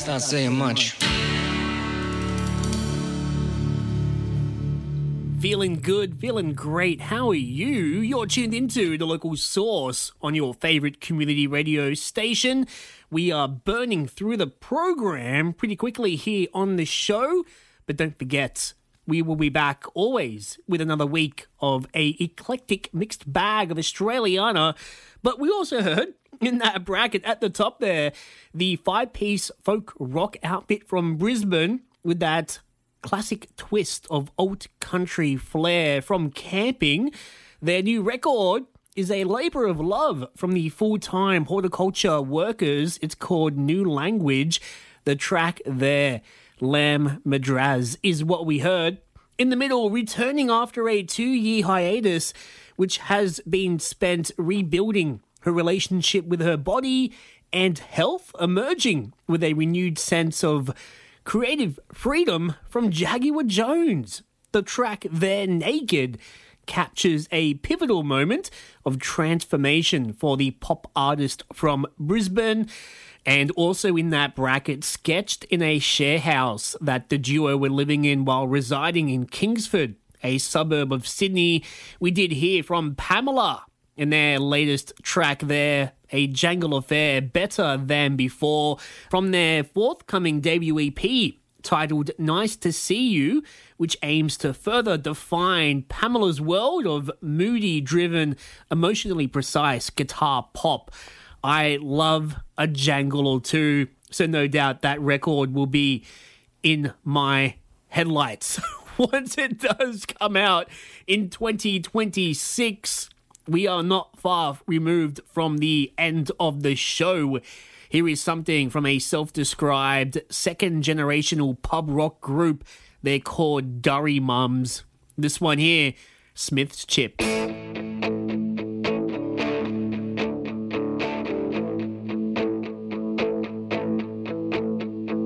That's not saying much. Feeling good, feeling great. How are you? You're tuned into The Local Source on your favourite community radio station. We are burning through the program pretty quickly here on the show, but don't forget, we will be back always with another week of a eclectic mixed bag of Australiana. But we also heard in that bracket at the top there, the 5-piece folk rock outfit from Brisbane with that classic twist of alt country flair from Camping. Their new record is a labour of love from the full-time horticulture workers. It's called New Language. The track there, Lamb Madraz, is what we heard. In the middle, returning after a 2-year hiatus, which has been spent rebuilding her relationship with her body and health, emerging with a renewed sense of creative freedom from Jaguar Jones. The track They're Naked captures a pivotal moment of transformation for the pop artist from Brisbane, and also in that bracket, sketched in a share house that the duo were living in while residing in Kingsford, a suburb of Sydney. We did hear from Pamela in their latest track there, A Jangle Affair, Better Than Before, from their forthcoming debut EP titled Nice to See You, which aims to further define Pamela's world of moody-driven, emotionally precise guitar pop. I love a jangle or two, so no doubt that record will be in my headlights once it does come out in 2026. We are not far removed from the end of the show. Here is something from a self-described second-generational pub rock group. They're called Durry Mums. This one here, Smith's Chip.